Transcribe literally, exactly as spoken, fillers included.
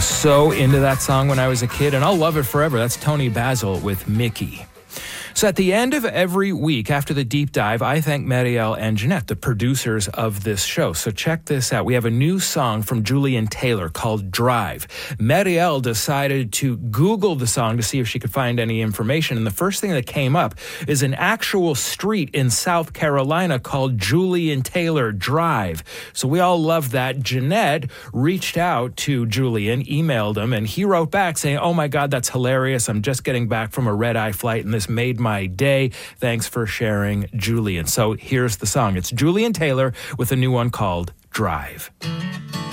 was so into that song when I was a kid, and I'll love it forever. That's Tony Basil with Mickey. So at the end of every week after the deep dive, I thank Marielle and Jeanette, the producers of this show. So check this out. We have a new song from Julian Taylor called Drive. Marielle decided to Google the song to see if she could find any information. And the first thing that came up is an actual street in South Carolina called Julian Taylor Drive. So we all love that. Jeanette reached out to Julian, emailed him, and he wrote back saying, "Oh my God, that's hilarious. I'm just getting back from a red-eye flight and this made my day. Thanks for sharing, Julian." So here's the song. It's Julian Taylor with a new one called Drive.